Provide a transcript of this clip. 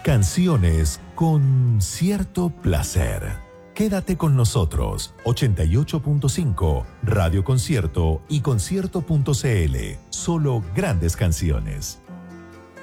Canciones con cierto placer. Quédate con nosotros. 88.5 Radio Concierto y concierto.cl. Solo grandes canciones.